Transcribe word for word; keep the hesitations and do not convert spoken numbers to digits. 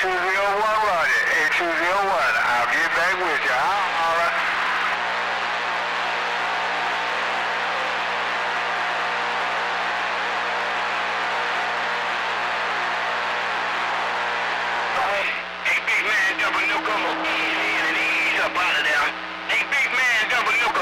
two zero one, Roger. eight two zero one. I'll get back with you. I'll holler. Hey, big man, double nuke 'em. Easy and ease up out of there. Hey, big man, double nuke 'em.